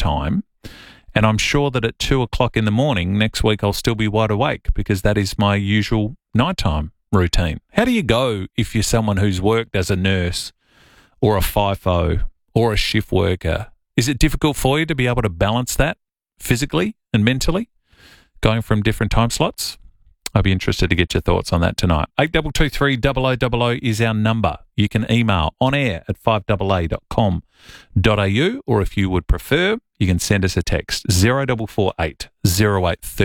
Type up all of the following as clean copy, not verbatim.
time. And I'm sure that at 2 o'clock in the morning next week, I'll still be wide awake because that is my usual nighttime routine. How do you go if you're someone who's worked as a nurse or a FIFO or a shift worker? Is it difficult for you to be able to balance that physically and mentally, going from different time slots? I'd be interested to get your thoughts on that tonight. 8223 0000 is our number. You can email onair@5AA.com.au, or if you would prefer, you can send us a text 0448 08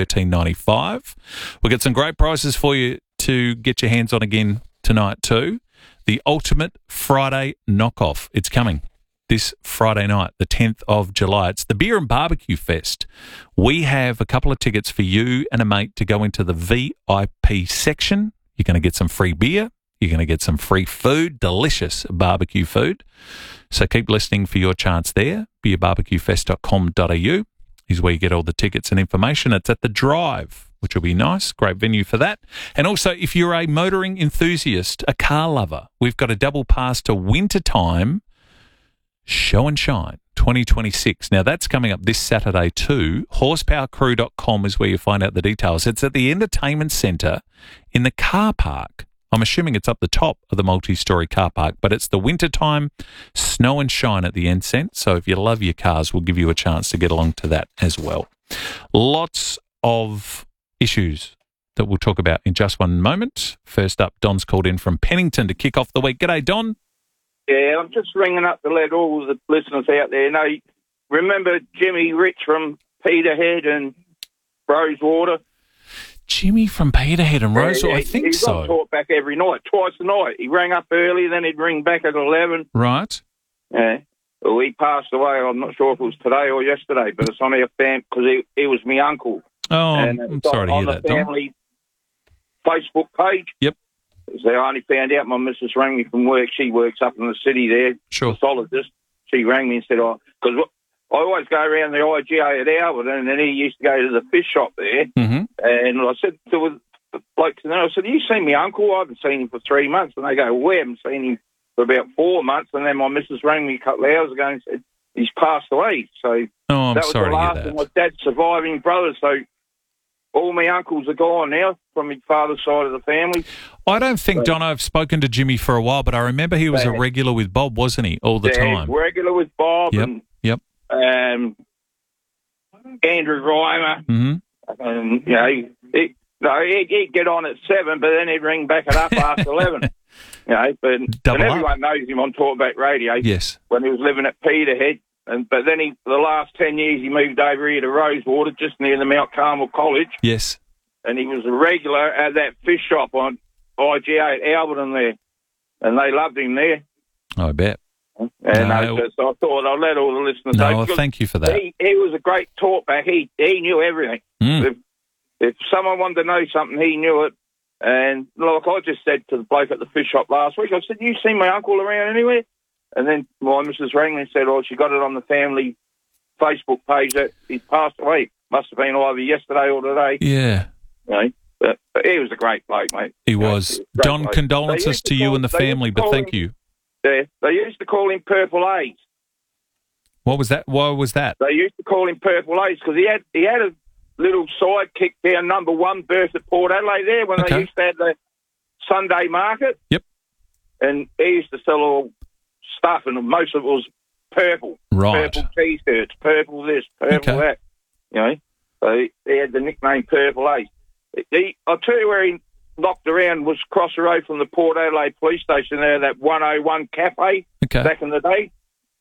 1395. We'll get some great prizes for you to get your hands on again tonight too. The Ultimate Friday Knockoff. It's coming this Friday night, the 10th of July. It's the Beer and Barbecue Fest. We have a couple of tickets for you and a mate to go into the VIP section. You're going to get some free beer. You're going to get some free food, delicious barbecue food. So keep listening for your chance there. beerbarbecuefest.com.au is where you get all the tickets and information. It's at the Drive, which will be nice. Great venue for that. And also, if you're a motoring enthusiast, a car lover, we've got a double pass to Wintertime Show and Shine 2026. Now, that's coming up this Saturday too. Horsepowercrew.com is where you find out the details. It's at the entertainment centre in the car park. I'm assuming it's up the top of the multi-storey car park, but it's the Wintertime Snow and Shine at the Ensign. So if you love your cars, we'll give you a chance to get along to that as well. Lots of issues that we'll talk about in just one moment. First up, Don's called in from Pennington to kick off the week. G'day, Don. Yeah, I'm just ringing up to let all the listeners out there know. Remember Jimmy Rich from Peterhead and Rosewater? Jimmy from Peterhead and Rosewater, I think so. He's on talk back every night, twice a night. He rang up early, then he'd ring back at 11. Right. Yeah. Well, he passed away. I'm not sure if it was today or yesterday, but it's on our family because he was my uncle. Oh, I'm sorry to hear that, Don. On the family Facebook page. Yep. So I only found out my missus rang me from work. She works up in the city there. Sure. Pathologist. She rang me and said, because I always go around the IGA at Alberton, and then he used to go to the fish shop there. Mm-hmm. And I said to the bloke, I said, you seen my uncle? I haven't seen him for 3 months. And they go, we haven't seen him for about 4 months. And then my missus rang me a couple of hours ago and said, he's passed away. So I'm sorry to hear that. That was the last of my dad's surviving brothers. So all my uncles are gone now from my father's side of the family. I don't think, Don, I've spoken to Jimmy for a while, but I remember he was a regular with Bob, wasn't he, all the time? Regular with Bob and Andrew Reimer. Mm-hmm. And, he'd get on at 7, but then he'd ring back at 11. But everyone knows him on Talkback Radio. Yes. When he was living at Peterhead. But then the last 10 years he moved over here to Rosewater, just near the Mount Carmel College. Yes. And he was a regular at that fish shop on IGA at Alberton there. And they loved him there. I bet. So I thought I'd let all the listeners know. No, thank you for that. He was a great talkback. He knew everything. Mm. If someone wanted to know something, he knew it. And like I just said to the bloke at the fish shop last week, I said, you seen my uncle around anywhere? And then my missus rang me and said, she got it on the family Facebook page that he passed away. Must have been either yesterday or today. Yeah. But he was a great bloke, mate. He was. Don, bloke. Condolences to you and the family, but thank you. Yeah, they used to call him Purple Ace. What was that? Why was that? They used to call him Purple Ace because he had a little sidekick down number 1 berth at Port Adelaide there when they used to have the Sunday market. Yep. And he used to sell all stuff, and most of it was purple. Right. Purple T-shirts, purple this, purple that. So he had the nickname Purple Ace. I'll tell you where he knocked around was across the road from the Port Adelaide police station there, that 101 Cafe back in the day.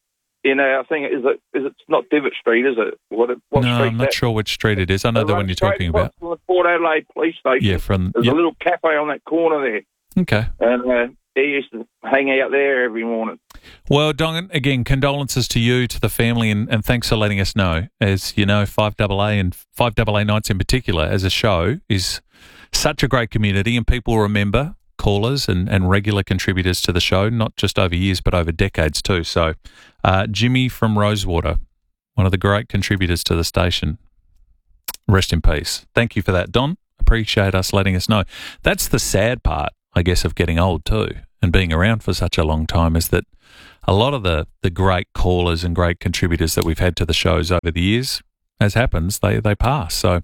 I think it's not Divot Street, is it? What no, street I'm not sure which street it is. I know the one you're talking about. From the Port Adelaide police station. Yeah, there's a little cafe on that corner there. Okay. And he used to hang out there every morning. Well, Don, again, condolences to you, to the family, and thanks for letting us know. As you know, 5AA and 5AA Nights in particular as a show is such a great community, and people remember callers and regular contributors to the show, not just over years but over decades too. So Jimmy from Rosewater, one of the great contributors to the station, rest in peace. Thank you for that, Don. Appreciate us letting us know. That's the sad part I guess, of getting old too and being around for such a long time is that a lot of the great callers and great contributors that we've had to the shows over the years, as happens, they pass. So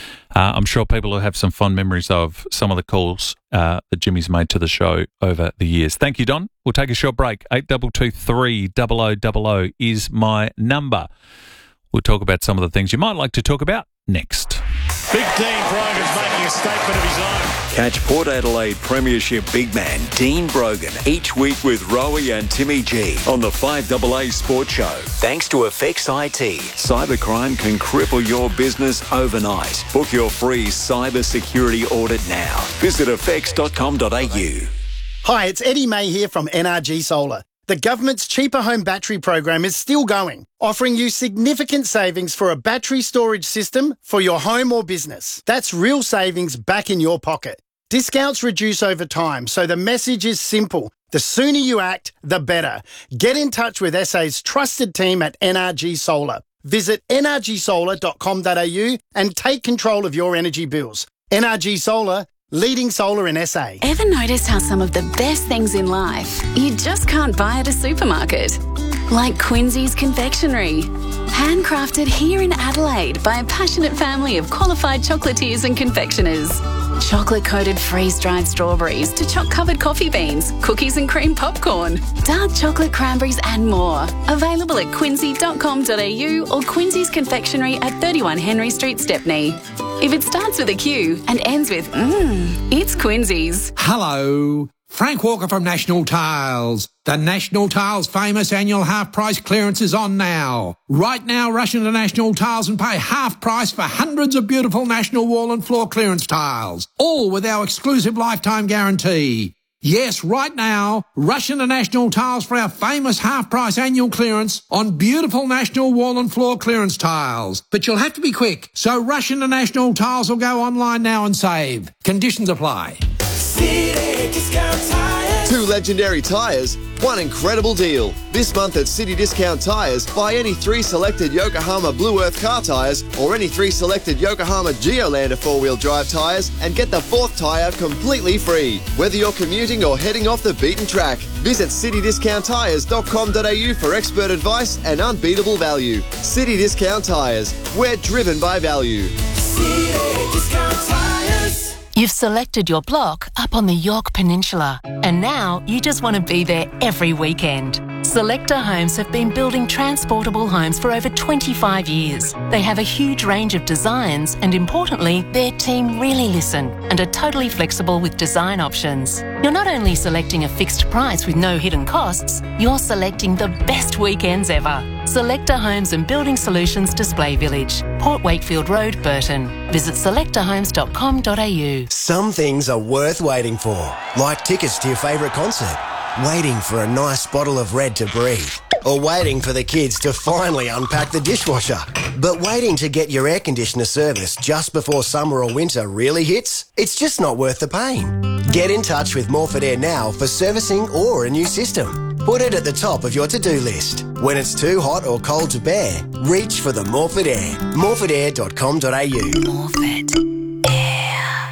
I'm sure people will have some fond memories of some of the calls that Jimmy's made to the show over the years. Thank you, Don. We'll take a short break. 8223 0000 is my number. We'll talk about some of the things you might like to talk about next. Big Dean Brogan's making a statement of his own. Catch Port Adelaide Premiership big man Dean Brogan each week with Rowie and Timmy G on the 5AA Sports Show. Thanks to Effects IT. Cybercrime can cripple your business overnight. Book your free cyber security audit now. Visit effects.com.au. Hi, it's Eddie May here from NRG Solar. The government's Cheaper Home Battery program is still going, offering you significant savings for a battery storage system for your home or business. That's real savings back in your pocket. Discounts reduce over time, so the message is simple. The sooner you act, the better. Get in touch with SA's trusted team at NRG Solar. Visit nrgsolar.com.au and take control of your energy bills. NRG Solar, leading solar in SA. Ever noticed how some of the best things in life you just can't buy at a supermarket? Like Quincy's Confectionery. Handcrafted here in Adelaide by a passionate family of qualified chocolatiers and confectioners. Chocolate-coated freeze-dried strawberries to choc-covered coffee beans, cookies and cream popcorn, dark chocolate cranberries and more. Available at quincy.com.au or Quincy's Confectionery at 31 Henry Street, Stepney. If it starts with a Q and ends with it's Quincy's. Hello. Frank Walker from National Tiles. The National Tiles famous annual half-price clearance is on now. Right now, rush into National Tiles and pay half price for hundreds of beautiful national wall and floor clearance tiles, all with our exclusive lifetime guarantee. Yes, right now, rush into National Tiles for our famous half-price annual clearance on beautiful national wall and floor clearance tiles. But you'll have to be quick, so rush into National Tiles or go online now and save. Conditions apply. City Discount Tires. 2 legendary tyres, 1 incredible deal. This month at City Discount Tyres, buy any 3 selected Yokohama Blue Earth car tyres or any 3 selected Yokohama Geolander 4-wheel drive tyres and get the 4th tyre completely free. Whether you're commuting or heading off the beaten track, visit citydiscounttyres.com.au for expert advice and unbeatable value. City Discount Tyres. We're driven by value. City Discount Tyres. You've selected your block up on the Yorke Peninsula, and now you just want to be there every weekend. Selector Homes have been building transportable homes for over 25 years. They have a huge range of designs and, importantly, their team really listen and are totally flexible with design options. You're not only selecting a fixed price with no hidden costs, you're selecting the best weekends ever. Selector Homes and Building Solutions Display Village, Port Wakefield Road, Burton. Visit selectorhomes.com.au. Some things are worth waiting for, like tickets to your favourite concert, waiting for a nice bottle of Red to breathe, or waiting for the kids to finally unpack the dishwasher. But waiting to get your air conditioner serviced just before summer or winter really hits? It's just not worth the pain. Get in touch with Morford Air now for servicing or a new system. Put it at the top of your to-do list. When it's too hot or cold to bear, reach for the Morford Air. morfordair.com.au. Morford Air.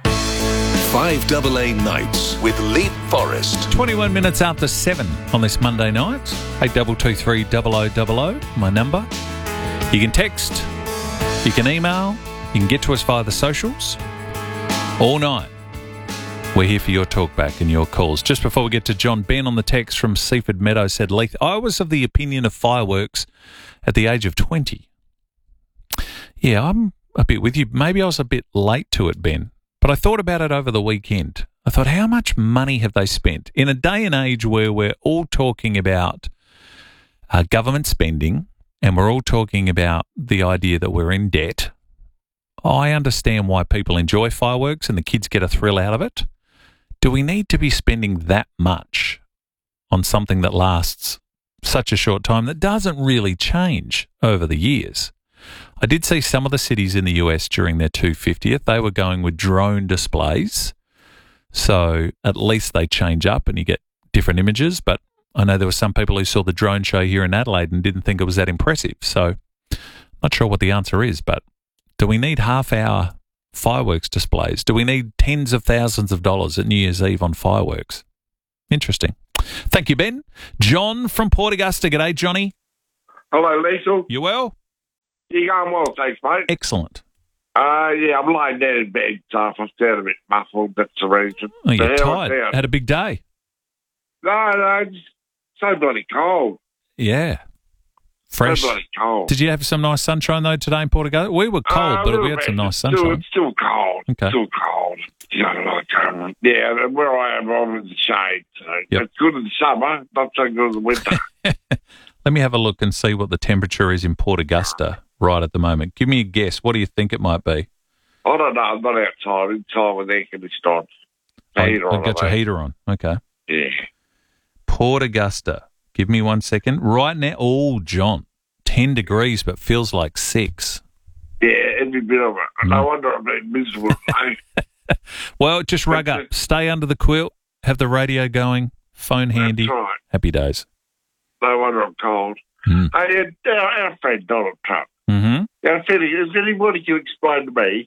5AA Nights with Leap Forest. 21 minutes after 7 on this Monday night. 8223 0000, my number. You can text, you can email, you can get to us via the socials. All night, we're here for your talkback and your calls. Just before we get to John, Ben on the text from Seaford Meadows said, Leith, I was of the opinion of fireworks at the age of 20. Yeah, I'm a bit with you. Maybe I was a bit late to it, Ben. But I thought about it over the weekend. I thought, how much money have they spent? In a day and age where we're all talking about government spending and we're all talking about the idea that we're in debt, I understand why people enjoy fireworks and the kids get a thrill out of it. Do we need to be spending that much on something that lasts such a short time that doesn't really change over the years? I did see some of the cities in the US during their 250th. They were going with drone displays. So at least they change up and you get different images. But I know there were some people who saw the drone show here in Adelaide and didn't think it was that impressive. So not sure what the answer is, but do we need half-hour fireworks displays? Do we need tens of thousands of dollars at New Year's Eve on fireworks? Interesting. Thank you, Ben. John from Port Augusta. G'day, Johnny. Hello, Liesl. You well? You going well, thanks, mate. Excellent. Yeah, I'm lying down in bed, so if I sound a bit muffled, that's the reason. Oh, you're tired. Had a big day. No, it's so bloody cold. Yeah. Fresh. So bloody cold. Did you have some nice sunshine, though, today in Port Augusta? We were cold, but we had some nice sunshine. It's still cold. Okay. Still cold. You know, yeah, where I am, I'm in the shade. So It's good in the summer, not so good in the winter. Let me have a look and see what the temperature is in Port Augusta right at the moment. Give me a guess. What do you think it might be? I don't know. I'm not outside. Inside with air conditioning on. I've got your heater on. Okay. Yeah. Port Augusta. Give me 1 second. Right now, John, 10 degrees, but feels like 6. Yeah, every bit of it. No wonder I'm being miserable. Well, just rug up. Stay under the quilt. Have the radio going. Phone handy. That's right. Happy days. No wonder I'm cold. Hey, our friend Donald Trump. Mm-hmm. If anybody can explain to me,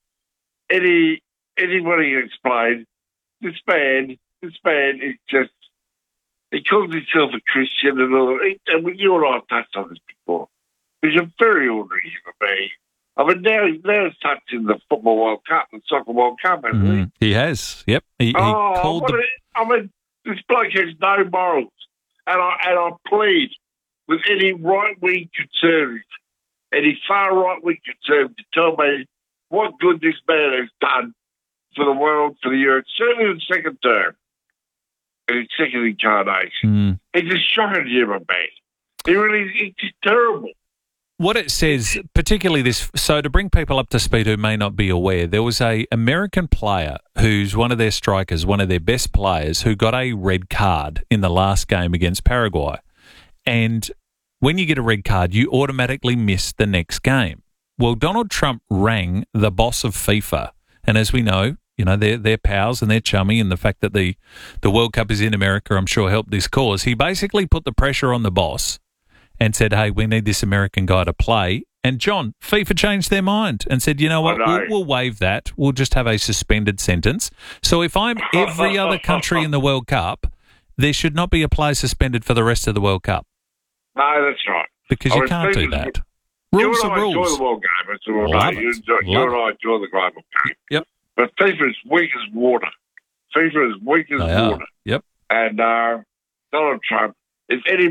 anybody can explain, this man is just, he calls himself a Christian and all that. And you and I have touched on this before. He's a very ordinary human being. I mean, now he's touching the Football World Cup, the Soccer World Cup, hasn't he? He has, yep. He called this bloke has no morals. And I plead with any right-wing conservative, any far-right-wing conservative to tell me what good this man has done for the world, for the earth, certainly in the second term, in his second incarnation. He's a shocking human being. He's just terrible. What it says, particularly this, so to bring people up to speed who may not be aware, there was a American player who's one of their strikers, one of their best players, who got a red card in the last game against Paraguay. And when you get a red card, you automatically miss the next game. Well, Donald Trump rang the boss of FIFA, and as we know, they're pals and they're chummy, and the fact that the World Cup is in America, I'm sure, helped this cause. He basically put the pressure on the boss and said, hey, we need this American guy to play. And, John, FIFA changed their mind and said, you know what, we'll waive that. We'll just have a suspended sentence. So if I'm every other country in the World Cup, there should not be a player suspended for the rest of the World Cup. No, that's right. Because you can't do that. Rules are rules. You and I enjoy the World Game. It's all right. You and I enjoy the global game. Yep. But FIFA is weak as water. FIFA is weak as water. Yep. And Donald Trump, if any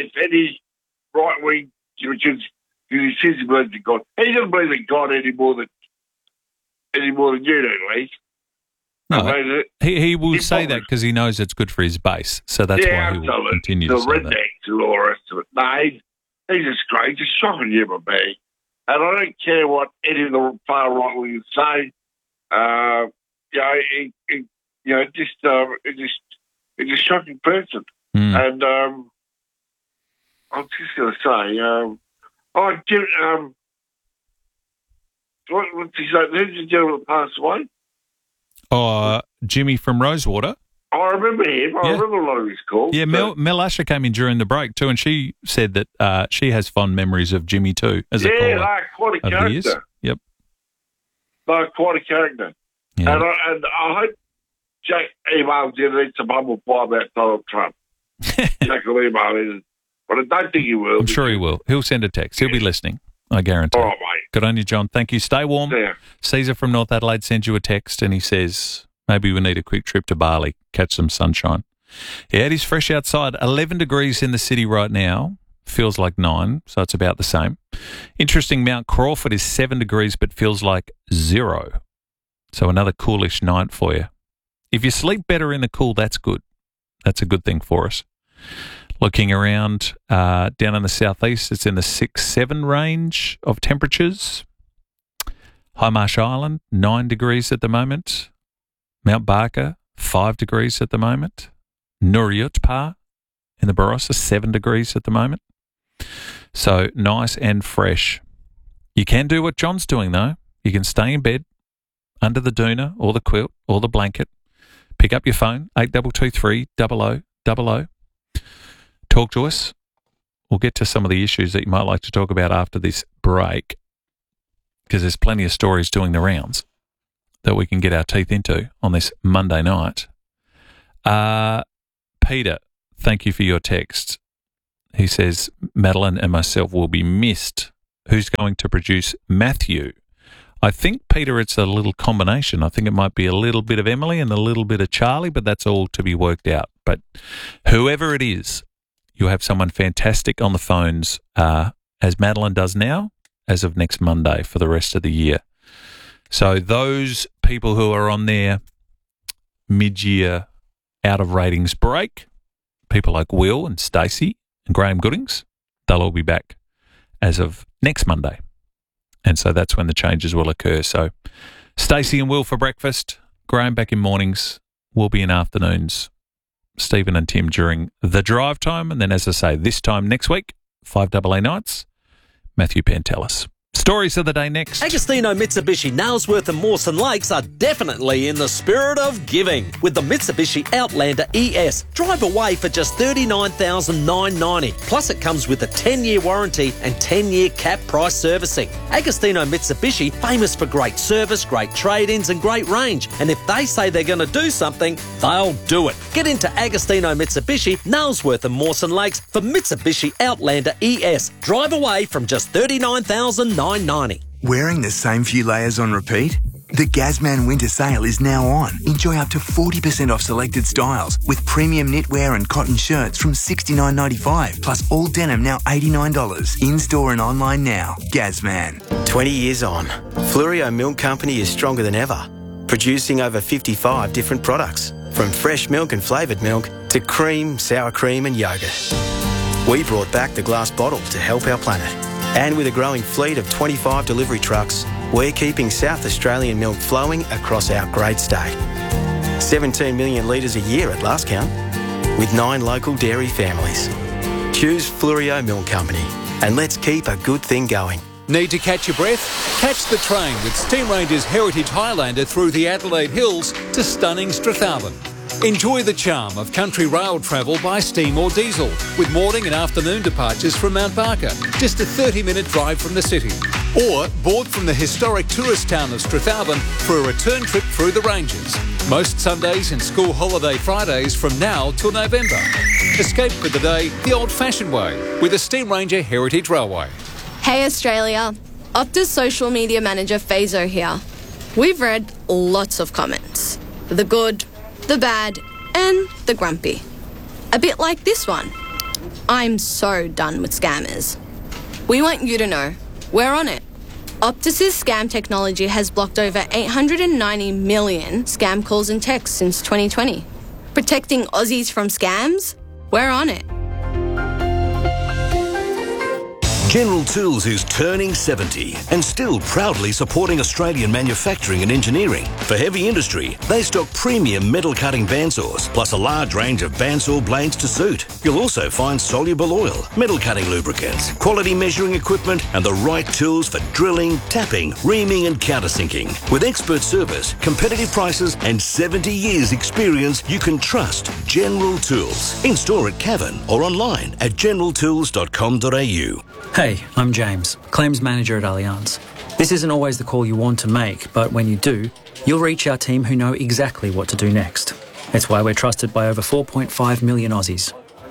right wing, which is he says he believes in God. He doesn't believe in God any more than you do, Lee. No, he will say that because he knows it's good for his base, so that's why he will continue to say that. The rednecks and all the rest of it. No, he's just great. He's a shocking human being, and I don't care what any of the far right wingers say. He's a shocking person, and I was just going to say, what's his name? Who's the gentleman that passed away? Jimmy from Rosewater. I remember him. I remember a lot of his calls. Yeah, Mel Asher came in during the break too, and she said that she has fond memories of Jimmy too as a caller. Quite a character. Yep. Quite a character. Yeah. And I hope Jack emails in and eats some humble pie about Donald Trump. Jack will email in. But I don't think he will. I'm sure he will. He'll send a text. He'll be listening. I guarantee. All right, mate. Good on you, John. Thank you. Stay warm. Yeah. Caesar from North Adelaide sends you a text and he says, maybe we need a quick trip to Bali, catch some sunshine. Yeah, it is fresh outside. 11 degrees in the city right now. Feels like 9, so it's about the same. Interesting, Mount Crawford is 7 degrees but feels like 0. So another coolish night for you. If you sleep better in the cool, that's good. That's a good thing for us. Looking around down in the southeast, it's in the 6-7 range of temperatures. High Marsh Island, 9 degrees at the moment. Mount Barker, 5 degrees at the moment. Nuriyutpa in the Barossa, 7 degrees at the moment. So nice and fresh. You can do what John's doing, though. You can stay in bed under the doona or the quilt or the blanket. Pick up your phone, 8223 0000. Talk to us. We'll get to some of the issues that you might like to talk about after this break, because there's plenty of stories doing the rounds. that we can get our teeth into on this Monday night. Peter, thank you for your text. He says, Madeline and myself will be missed. Who's going to produce Matthew? I think, Peter, it's a little combination. I think it might be a little bit of Emily and a little bit of Charlie, but that's all to be worked out. But whoever it is, you'll have someone fantastic on the phones, as Madeline does now, as of next Monday for the rest of the year. So those people who are on their mid-year out of ratings break, people like Will and Stacey and Graham Goodings, they'll all be back as of next Monday. And so that's when the changes will occur. So Stacey and Will for breakfast, Graham back in mornings, we'll be in afternoons, Stephen and Tim during the drive time. And then, as I say, this time next week, 5AA nights, Matthew Pantelis. Stories of the day next. Agostino Mitsubishi, Nailsworth and Mawson Lakes are definitely in the spirit of giving with the Mitsubishi Outlander ES. Drive away for just $39,990. Plus it comes with a 10-year warranty and 10-year cap price servicing. Agostino Mitsubishi, famous for great service, great trade-ins and great range. And if they say they're going to do something, they'll do it. Get into Agostino Mitsubishi, Nailsworth and Mawson Lakes for Mitsubishi Outlander ES. Drive away from just $39,990. Wearing the same few layers on repeat? The Gazman Winter Sale is now on. Enjoy up to 40% off selected styles with premium knitwear and cotton shirts from $69.95, plus all denim now $89. In-store and online now. Gazman. 20 years on, Fluorio Milk Company is stronger than ever, producing over 55 different products, from fresh milk and flavoured milk to cream, sour cream and yoghurt. We brought back the glass bottle to help our planet. And with a growing fleet of 25 delivery trucks, we're keeping South Australian milk flowing across our great state. 17 million litres a year at last count, with 9 local dairy families. Choose Fluorio Milk Company, and let's keep a good thing going. Need to catch your breath? Catch the train with Steam Ranger's Heritage Highlander through the Adelaide Hills to stunning Strathalbyn. Enjoy the charm of country rail travel by steam or diesel, with morning and afternoon departures from Mount Barker, just a 30-minute drive from the city. Or board from the historic tourist town of Strathalbyn for a return trip through the ranges. Most Sundays and school holiday Fridays from now till November. Escape for the day the old-fashioned way with the Steam Ranger Heritage Railway. Hey Australia, Optus social media manager Fazo here. We've read lots of comments. The good, the bad, and the grumpy. A bit like this one. I'm so done with scammers. We want you to know, we're on it. Optus's scam technology has blocked over 890 million scam calls and texts since 2020. Protecting Aussies from scams? We're on it. General Tools is turning 70 and still proudly supporting Australian manufacturing and engineering. For heavy industry, they stock premium metal cutting bandsaws, plus a large range of bandsaw blades to suit. You'll also find soluble oil, metal cutting lubricants, quality measuring equipment, and the right tools for drilling, tapping, reaming, and countersinking. With expert service, competitive prices, and 70 years experience, you can trust General Tools. In store at Cavan or online at generaltools.com.au. Hey, I'm James, Claims Manager at Allianz. This isn't always the call you want to make, but when you do, you'll reach our team who know exactly what to do next. It's why we're trusted by over 4.5 million Aussies.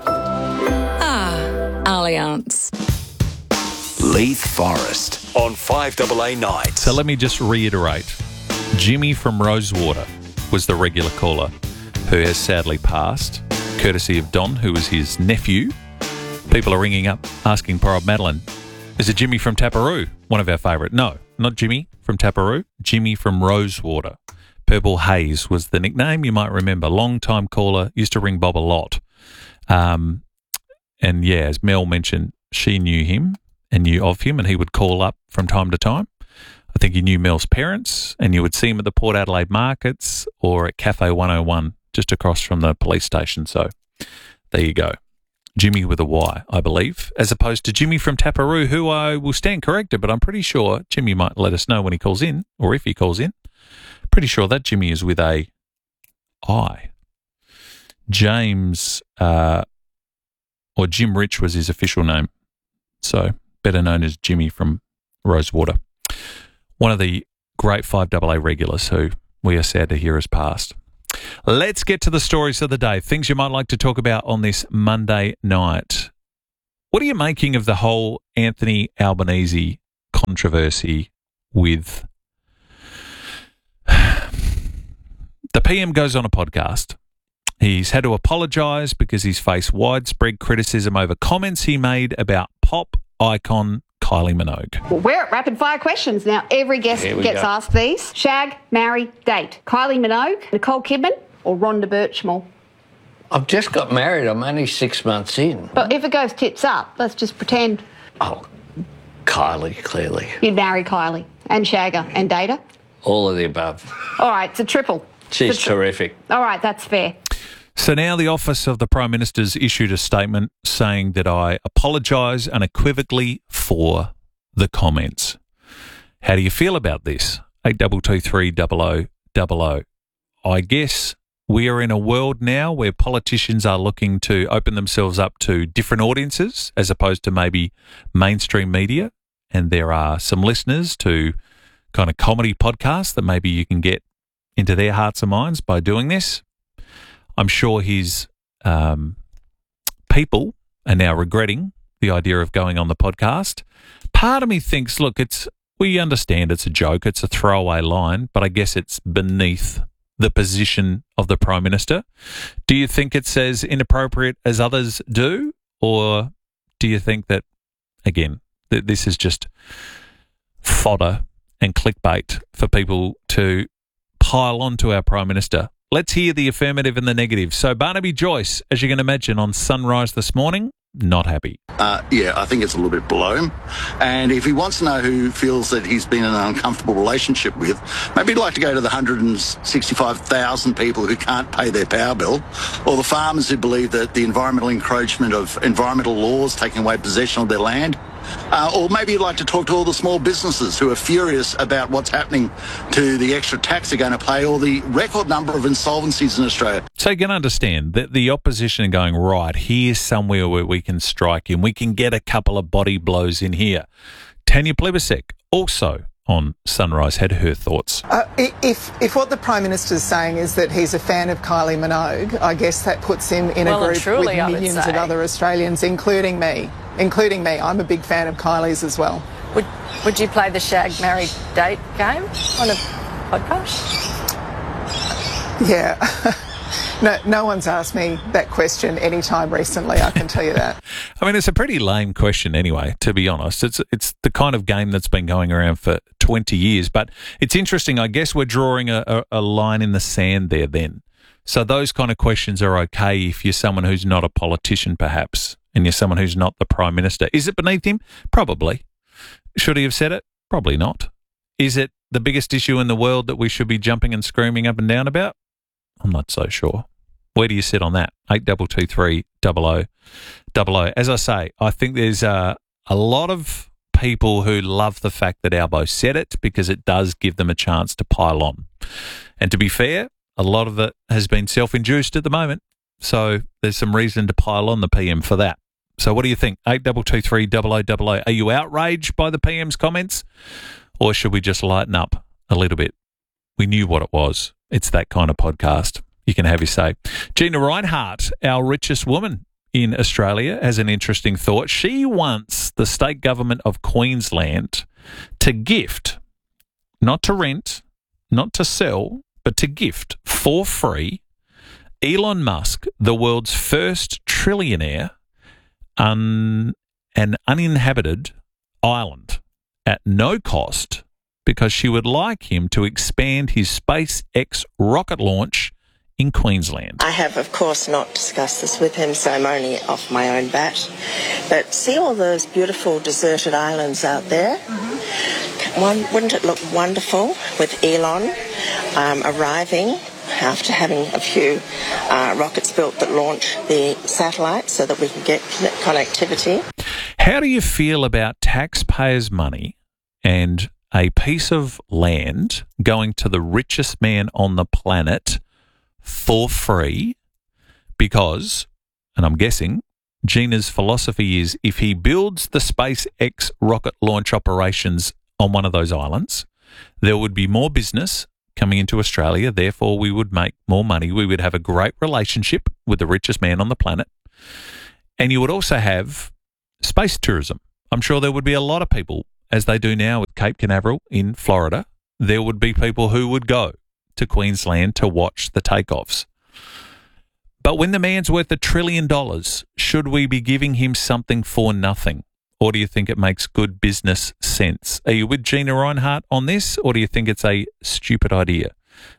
Allianz. Leith Forest on 5AA Nights. So let me just reiterate. Jimmy from Rosewater was the regular caller who has sadly passed, courtesy of Don, who was his nephew. People are ringing up asking poor old Madeline, is it Jimmy from Taparoo? One of our favourite. No, not Jimmy from Taparoo. Jimmy from Rosewater. Purple Haze was the nickname. You might remember. Long-time caller. Used to ring Bob a lot. And yeah, as Mel mentioned, she knew him and knew of him, and he would call up from time to time. I think he knew Mel's parents, and you would see him at the Port Adelaide markets or at Cafe 101 just across from the police station. So there you go. Jimmy with a Y, I believe, as opposed to Jimmy from Taparoo, who I will stand corrected, but I'm pretty sure Jimmy might let us know when he calls in, or if he calls in. Pretty sure that Jimmy is with a I. James, or Jim Rich was his official name, so better known as Jimmy from Rosewater. One of the great 5AA regulars who we are sad to hear has passed. Let's get to the stories of the day, things you might like to talk about on this Monday night. What are you making of the whole Anthony Albanese controversy with... The PM goes on a podcast. He's had to apologise because he's faced widespread criticism over comments he made about pop icon Kylie Minogue. Well, we're at rapid fire questions now. Every guest gets asked these. Shag, marry, date. Kylie Minogue, Nicole Kidman or Rhonda Birchmore? I've just got married. I'm only 6 months in. But if it goes tits up, let's just pretend. Oh, Kylie, clearly. You'd marry Kylie and shag her and date her? All of the above. All right, it's a triple. She's terrific. All right, that's fair. So now the Office of the Prime Minister's issued a statement saying that I apologise unequivocally for the comments. How do you feel about this? 8223 0000. I guess we are in a world now where politicians are looking to open themselves up to different audiences as opposed to maybe mainstream media. And there are some listeners to kind of comedy podcasts that maybe you can get into their hearts and minds by doing this. I'm sure his people are now regretting the idea of going on the podcast. Part of me thinks, look, we understand it's a joke, it's a throwaway line, but I guess it's beneath the position of the Prime Minister. Do you think it's as inappropriate as others do? Or do you think that, again, that this is just fodder and clickbait for people to pile on to our Prime Minister? Let's hear the affirmative and the negative. So Barnaby Joyce, as you can imagine, on Sunrise this morning, not happy. Yeah, I think it's a little bit below him. And if he wants to know who feels that he's been in an uncomfortable relationship with, maybe he'd like to go to the 165,000 people who can't pay their power bill, or the farmers who believe that the environmental encroachment of environmental laws taking away possession of their land. Or maybe you'd like to talk to all the small businesses who are furious about what's happening to the extra tax they're going to pay, or the record number of insolvencies in Australia. So you can understand that the opposition are going, right, here's somewhere where we can strike him. We can get a couple of body blows in here. Tanya Plibersek, also on Sunrise, had her thoughts. If what the Prime Minister's saying is that he's a fan of Kylie Minogue, I guess that puts him in a group with millions of other Australians, including me. I'm a big fan of Kylie's as well. Would you play the shag, marry, date game on a podcast? Yeah. No one's asked me that question any time recently, I can tell you that. I mean, it's a pretty lame question anyway, to be honest. It's the kind of game that's been going around for 20 years. But it's interesting. I guess we're drawing a line in the sand there then. So those kind of questions are okay if you're someone who's not a politician, perhaps, and you're someone who's not the Prime Minister. Is it beneath him? Probably. Should he have said it? Probably not. Is it the biggest issue in the world that we should be jumping and screaming up and down about? I'm not so sure. Where do you sit on that? 8223 0000. As I say, I think there's a lot of people who love the fact that Albo said it because it does give them a chance to pile on. And to be fair, a lot of it has been self-induced at the moment. So there's some reason to pile on the PM for that. So what do you think? 8223 0000. Are you outraged by the PM's comments? Or should we just lighten up a little bit? We knew what it was. It's that kind of podcast. You can have your say. Gina Reinhart, our richest woman in Australia, has an interesting thought. She wants the state government of Queensland to gift, not to rent, not to sell, but to gift for free Elon Musk, the world's first trillionaire, an uninhabited island at no cost, because she would like him to expand his SpaceX rocket launch in Queensland. I have, of course, not discussed this with him, so I'm only off my own bat. But see all those beautiful deserted islands out there? Wouldn't it look wonderful with Elon arriving after having a few rockets built that launch the satellites so that we can get connectivity? How do you feel about taxpayers' money and a piece of land going to the richest man on the planet for free? Because, and I'm guessing, Gina's philosophy is if he builds the SpaceX rocket launch operations on one of those islands, there would be more business, coming into Australia. Therefore, we would make more money. We would have a great relationship with the richest man on the planet. And you would also have space tourism. I'm sure there would be a lot of people, as they do now with Cape Canaveral in Florida, there would be people who would go to Queensland to watch the takeoffs. But when the man's worth $1 trillion, should we be giving him something for nothing? Or do you think it makes good business sense? Are you with Gina Reinhart on this, or do you think it's a stupid idea?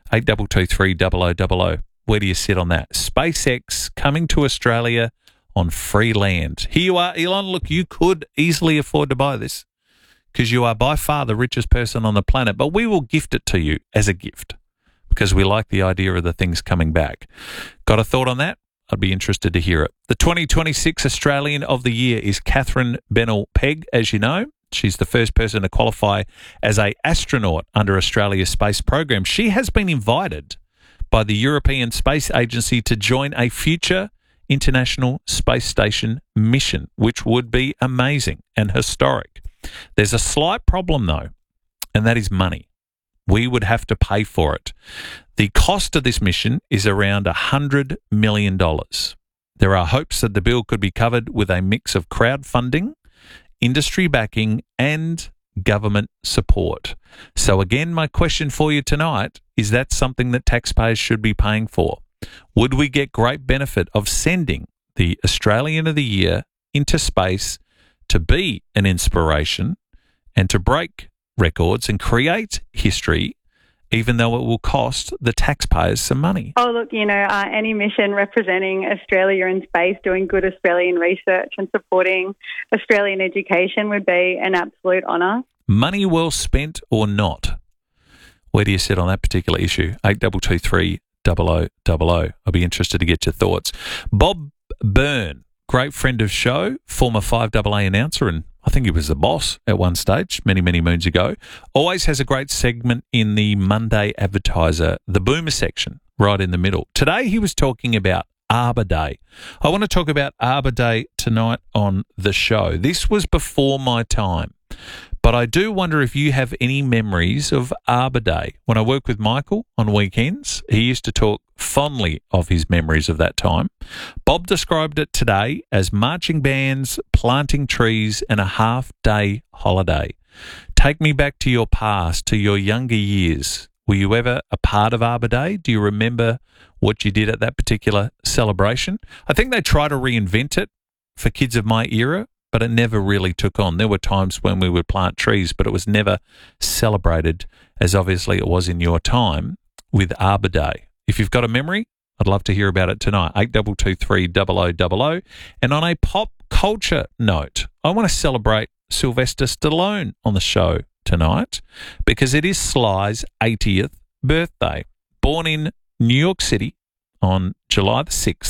8223 Where do you sit on that? SpaceX coming to Australia on free land. Here you are, Elon. Look, you could easily afford to buy this because you are by far the richest person on the planet, but we will gift it to you as a gift because we like the idea of the things coming back. Got a thought on that? I'd be interested to hear it. The 2026 Australian of the Year is Catherine Bennell-Pegg, as you know. She's the first person to qualify as an astronaut under Australia's space program. She has been invited by the European Space Agency to join a future International Space Station mission, which would be amazing and historic. There's a slight problem, though, and that is money. We would have to pay for it. The cost of this mission is around $100 million. There are hopes that the bill could be covered with a mix of crowdfunding, industry backing, and government support. So again, my question for you tonight is that something that taxpayers should be paying for? Would we get great benefit of sending the Australian of the Year into space to be an inspiration and to break records and create history, even though it will cost the taxpayers some money? Oh, look, any mission representing Australia in space, doing good Australian research and supporting Australian education would be an absolute honour. Money well spent or not? Where do you sit on that particular issue? 8223 0000. I'll be interested to get your thoughts. Bob Byrne, great friend of show, former 5AA announcer, and I think he was the boss at one stage many, many moons ago. Always has a great segment in the Monday Advertiser, the Boomer section, right in the middle. Today he was talking about Arbor Day. I want to talk about Arbor Day tonight on the show. This was before my time, but I do wonder if you have any memories of Arbor Day. When I worked with Michael on weekends, he used to talk fondly of his memories of that time. Bob described it today as marching bands, planting trees, and a half-day holiday. Take me back to your past, to your younger years. Were you ever a part of Arbor Day? Do you remember what you did at that particular celebration? I think they try to reinvent it for kids of my era, but it never really took on. There were times when we would plant trees, but it was never celebrated as obviously it was in your time with Arbor Day. If you've got a memory, I'd love to hear about it tonight. 8223 0000. And on a pop culture note, I want to celebrate Sylvester Stallone on the show tonight because it is Sly's 80th birthday. Born in New York City on July the 6th,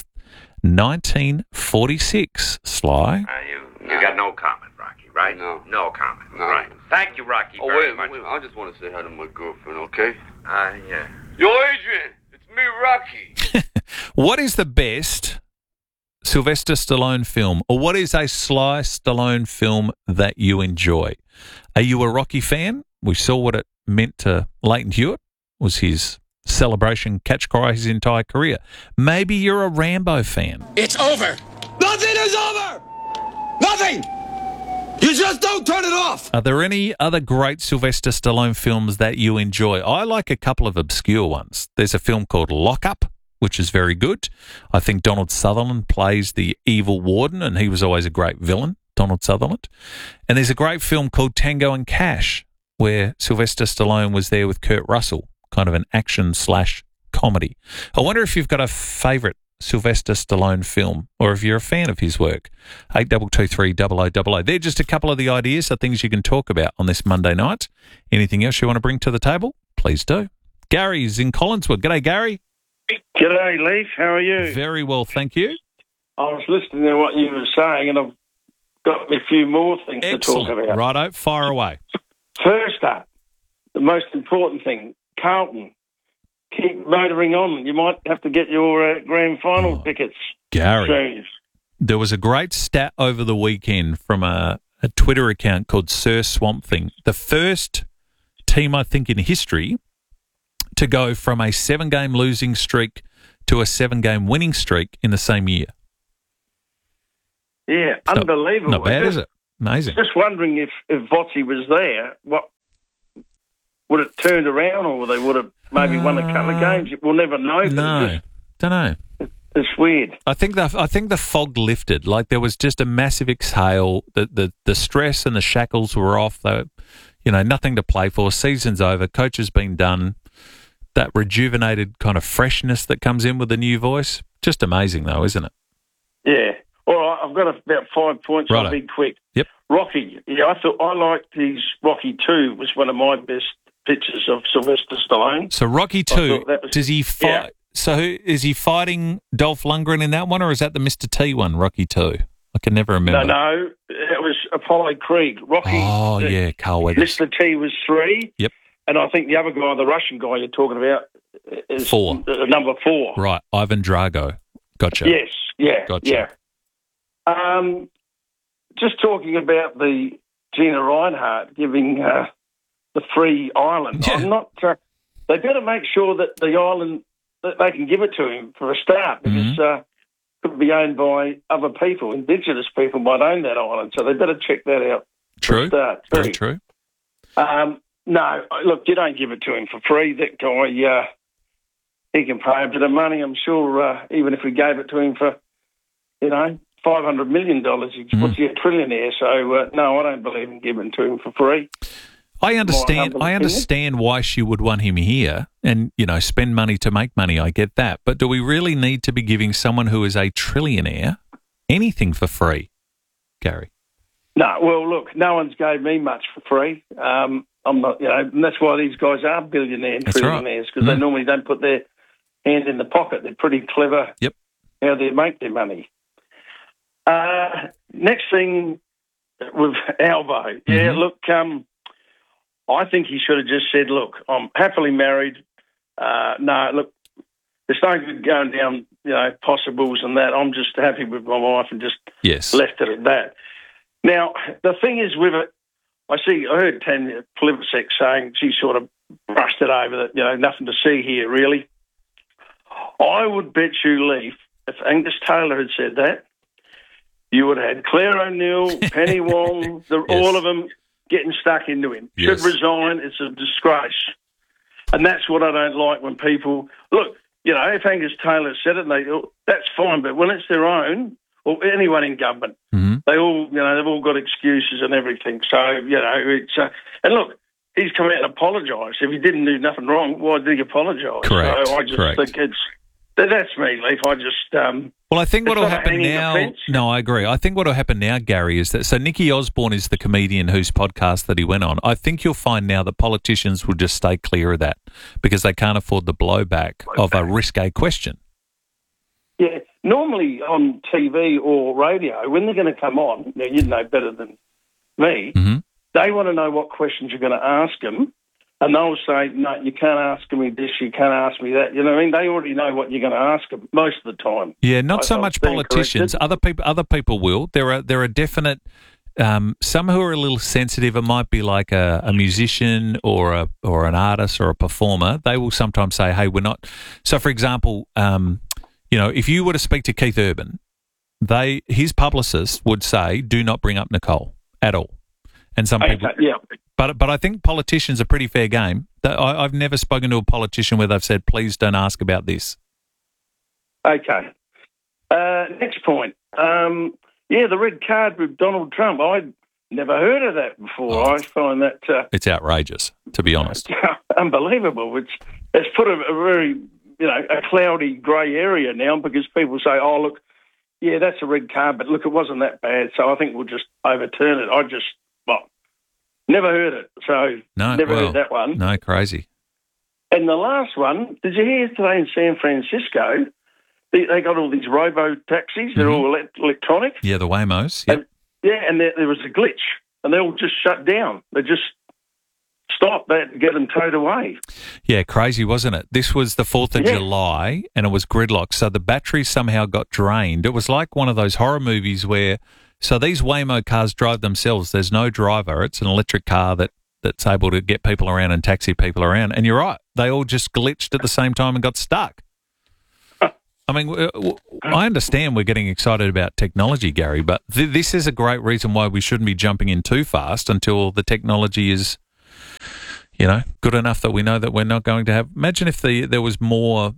1946. Sly. You got no comment, Rocky, right? No comment. No. Right. Thank you, Rocky, very much. Wait. I just want to say hi to my girlfriend, okay? Yeah. Yo, Adrian, it's me, Rocky. What is the best Sylvester Stallone film, or what is a Sly Stallone film that you enjoy? Are you a Rocky fan? We saw what it meant to Leighton Hewitt, was his celebration catch cry his entire career. Maybe you're a Rambo fan. It's over. Nothing is over. Nothing. You just don't turn it off. Are there any other great Sylvester Stallone films that you enjoy? I like a couple of obscure ones. There's a film called Lock Up, which is very good. I think Donald Sutherland plays the evil warden, and he was always a great villain, Donald Sutherland. And there's a great film called Tango and Cash, where Sylvester Stallone was there with Kurt Russell, kind of an action/comedy. I wonder if you've got a favourite Sylvester Stallone film, or if you're a fan of his work. 8223 0000. They're just a couple of the ideas of things you can talk about on this Monday night. Anything else you want to bring to the table? Please do. Gary's in Collinswood. G'day, Gary. G'day, Leaf. How are you? Very well, thank you. I was listening to what you were saying, and I've got me a few more things to talk about. Righto, fire away. First up, the most important thing, Carlton. Keep motoring on. You might have to get your grand final tickets. Gary, soon. There was a great stat over the weekend from a Twitter account called Sir Swamp Thing. The first team, I think, in history to go from a 7-game losing streak to a 7-game winning streak in the same year. Yeah, unbelievable. Not bad, is it? Amazing. Just wondering if Votsi was there, what would it turned around, or they would have maybe won a couple of games? We'll never know. No, don't know. It's weird. I think the fog lifted. Like there was just a massive exhale. The stress and the shackles were off. They were, nothing to play for. Season's over. Coach has been done. That rejuvenated kind of freshness that comes in with the new voice. Just amazing, though, isn't it? Yeah. All right, I've got about 5 points. I'll be quick. Yep. Rocky. Yeah, I liked his Rocky 2 was one of my best pictures of Sylvester Stallone. So Rocky 2, does he fight? Yeah. So is he fighting Dolph Lundgren in that one, or is that the Mr. T one, Rocky 2? I can never remember. No, it was Apollo Creed. Rocky. Oh, yeah, Carl Weathers. Mr. T was 3. Yep. And I think the other guy, the Russian guy you're talking about, is 4. Number 4. Right, Ivan Drago. Gotcha. Yes, yeah, gotcha. Yeah. Just talking about the Gina Reinhardt giving the free island. Yeah. I'm not. They better make sure that the island that they can give it to him for a start, because it could be owned by other people. Indigenous people might own that island, so they better check that out. True. For a start. Very true. No, look, you don't give it to him for free. That guy, he can pay a bit of money. I'm sure, even if we gave it to him for, $500 million, what's he, a trillionaire? So, no, I don't believe in giving it to him for free. I understand why she would want him here and, spend money to make money. I get that. But do we really need to be giving someone who is a trillionaire anything for free, Gary? No, well, look, no one's gave me much for free. I'm not, and that's why these guys are billionaires and trillionaires, because they normally don't put their hand in the pocket. They're pretty clever how they make their money. Next thing with Albo. Yeah, look, I think he should have just said, look, I'm happily married. No, look, there's no good going down, possibles and that. I'm just happy with my wife and just left it at that. Now, the thing is with it, I heard Tanya Plibersek saying she sort of brushed it over that, nothing to see here, really. I would bet you, Leaf, if Angus Taylor had said that, you would have had Claire O'Neill, Penny Wong, all of them getting stuck into him. Should resign. It's a disgrace. And that's what I don't like when people... Look, if Angus Taylor said it, that's fine, but when it's their own, or anyone in government, they all, they've all got excuses and everything. So, it's... and look, he's come out and apologised. If he didn't do nothing wrong, why did he apologise? Correct. So I just think it's... That's me, Leaf. I just... Well, I think what will happen now... No, I agree. I think what will happen now, Gary, is that... So Nicky Osborne is the comedian whose podcast that he went on. I think you'll find now that politicians will just stay clear of that because they can't afford the blowback of a risque question. Yeah. Normally on TV or radio, when they're going to come on, now you'd know better than me, they want to know what questions you're going to ask them. And they'll say, no, you can't ask me this, you can't ask me that. You know what I mean? They already know what you're going to ask them most of the time. Yeah, not so much politicians. Other people will. There are definite some who are a little sensitive. It might be like a musician or an artist or a performer. They will sometimes say, hey, we're not. So, for example, if you were to speak to Keith Urban, his publicist would say, do not bring up Nicole at all. And some people... Yeah. But I think politicians are pretty fair game. I've never spoken to a politician where they've said, please don't ask about this. Okay. Next point. The red card with Donald Trump. I'd never heard of that before. I find that... it's outrageous, to be honest. Unbelievable. It's put a very, a cloudy grey area now because people say, oh, look, yeah, that's a red card, but look, it wasn't that bad, so I think we'll just overturn it. Never heard it, so never heard that one. No, crazy. And the last one, did you hear today in San Francisco, they got all these robo-taxis, they're all electronic. Yeah, the Waymos. Yep. And there was a glitch, and they all just shut down. They just stopped that to get them towed away. Yeah, crazy, wasn't it? This was the 4th of July, and it was gridlock, so the battery somehow got drained. It was like one of those horror movies where... So these Waymo cars drive themselves. There's no driver. It's an electric car that that's able to get people around and taxi people around. And you're right, they all just glitched at the same time and got stuck. I mean, I understand we're getting excited about technology, Gary, but this is a great reason why we shouldn't be jumping in too fast until the technology is, you know, good enough that we know that we're not going to have. Imagine if there was more,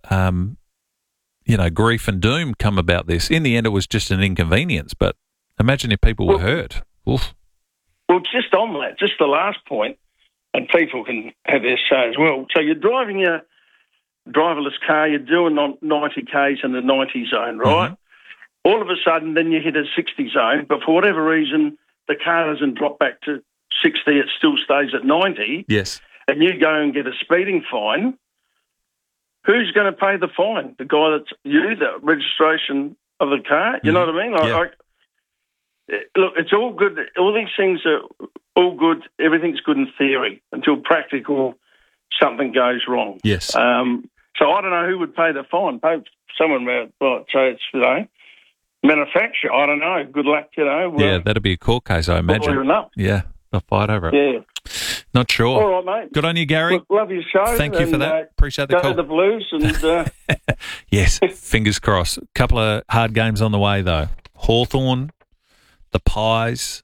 you know, grief and doom come about this. In the end, it was just an inconvenience, but imagine if people were hurt. Oof. Well, just on that, just the last point, and people can have their say as well. So you're driving your driverless car, you're doing on 90 Ks in the 90 zone, right? Mm-hmm. All of a sudden, then you hit a 60 zone, but for whatever reason, the car doesn't drop back to 60, it still stays at 90. Yes. And you go and get a speeding fine. Who's going to pay the fine? The guy that's the registration of the car? You know what I mean? Look, it's all good. All these things are all good. Everything's good in theory until practical something goes wrong. Yes. So I don't know who would pay the fine. Pay someone, so it's, you know, manufacturer. I don't know. Good luck, you know. Yeah, that'd be a court case, I imagine. Yeah, they'll fight over it. Yeah. Not sure. All right, mate. Good on you, Gary. Look, love your show. Thank you for that. Appreciate the go call. Go to the Blues. And, yes, fingers crossed. A couple of hard games on the way, though. Hawthorn, the Pies,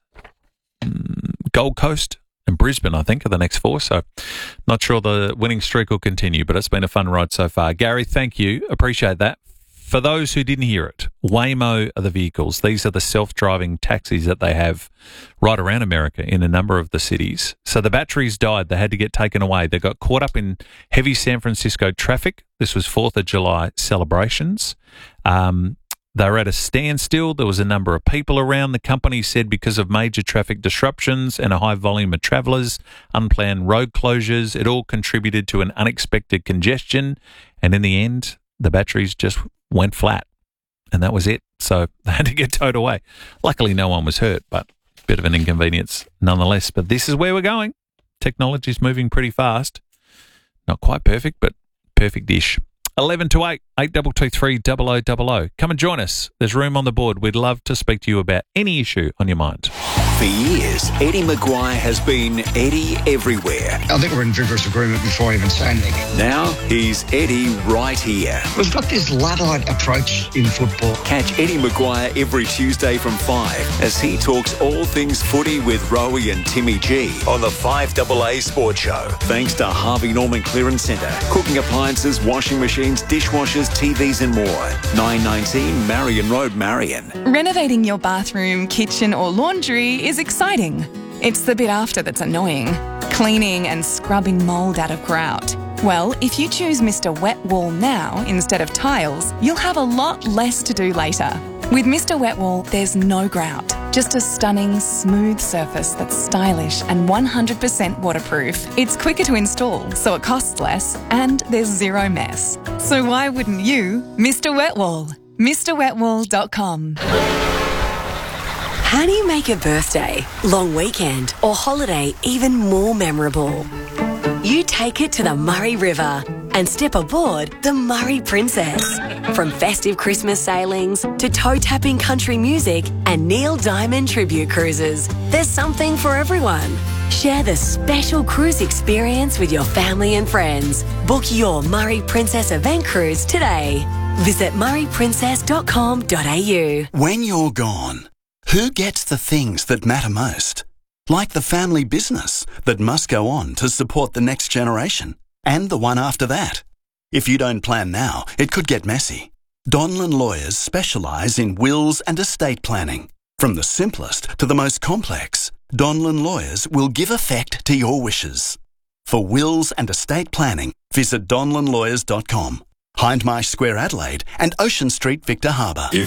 Gold Coast and Brisbane, I think, are the next four. So not sure the winning streak will continue, but it's been a fun ride so far. Gary, thank you. Appreciate that. For those who didn't hear it, Waymo are the vehicles. These are the self-driving taxis that they have right around America in a number of the cities. So the batteries died. They had to get taken away. They got caught up in heavy San Francisco traffic. This was 4th of July celebrations. They were at a standstill. There was a number of people around. The company said because of major traffic disruptions and a high volume of travellers, unplanned road closures, it all contributed to an unexpected congestion. And in the end, the batteries just went flat. And that was it. So they had to get towed away. Luckily, no one was hurt, but a bit of an inconvenience nonetheless. But this is where we're going. Technology's moving pretty fast. Not quite perfect, but perfect-ish. 11 to 8, 8223 0000. Come and join us. There's room on the board. We'd love to speak to you about any issue on your mind. For years, Eddie Maguire has been Eddie everywhere. I think we're in vigorous agreement before I even say anything. Now he's Eddie right here. We've got this Luddite approach in football. Catch Eddie Maguire every Tuesday from 5 as he talks all things footy with Rowie and Timmy G on the 5AA Sports Show. Thanks to Harvey Norman Clearance Centre. Cooking appliances, washing machines, dishwashers, TVs and more. 919 Marion Road, Marion. Renovating your bathroom, kitchen or laundry is exciting. It's the bit after that's annoying. Cleaning and scrubbing mould out of grout. Well, if you choose Mr. Wet Wall now instead of tiles, you'll have a lot less to do later. With Mr. Wet Wall, there's no grout. Just a stunning, smooth surface that's stylish and 100% waterproof. It's quicker to install, so it costs less, and there's zero mess. So why wouldn't you? Mr. Wet Wall. MrWetWall.com. How do you make a birthday, long weekend or holiday even more memorable? You take it to the Murray River and step aboard the Murray Princess. From festive Christmas sailings to toe-tapping country music and Neil Diamond tribute cruises, there's something for everyone. Share the special cruise experience with your family and friends. Book your Murray Princess event cruise today. Visit murrayprincess.com.au. When you're gone, who gets the things that matter most? Like the family business that must go on to support the next generation and the one after that. If you don't plan now, it could get messy. Donlan Lawyers specialise in wills and estate planning. From the simplest to the most complex, Donlan Lawyers will give effect to your wishes. For wills and estate planning, visit donlanlawyers.com. Hindmarsh Square, Adelaide and Ocean Street, Victor Harbour.